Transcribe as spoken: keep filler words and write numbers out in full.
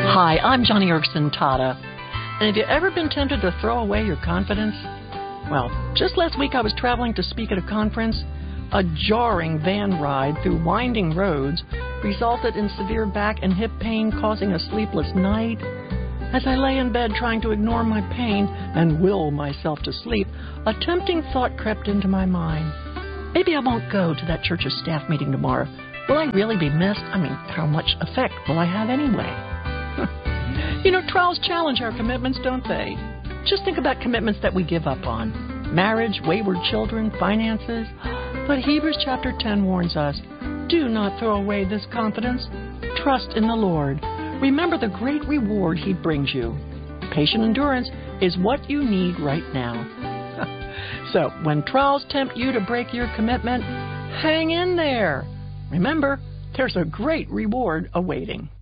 Hi, I'm Johnny Erskine Tata. And have you ever been tempted to throw away your confidence? Well, just last week I was traveling to speak at a conference. A jarring van ride through winding roads resulted in severe back and hip pain, causing a sleepless night. As I lay in bed trying to ignore my pain and will myself to sleep, a tempting thought crept into my mind. Maybe I won't go to that church's staff meeting tomorrow. Will I really be missed? I mean, how much effect will I have anyway? You know, trials challenge our commitments, don't they? Just think about commitments that we give up on. Marriage, wayward children, finances. But Hebrews chapter ten warns us, do not throw away this confidence. Trust in the Lord. Remember the great reward He brings you. Patient endurance is what you need right now. So, when trials tempt you to break your commitment, hang in there. Remember, there's a great reward awaiting.